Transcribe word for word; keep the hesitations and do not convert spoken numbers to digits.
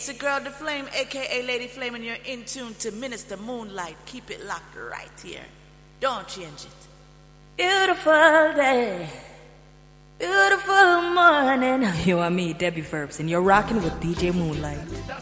It's the girl, The Flame, aka Lady Flame, and you're in tune to Minister Moonlight. Keep it locked right here. Don't change it. Beautiful day, beautiful morning. You and me, Debbie Verbs, and you're rocking with D J Moonlight.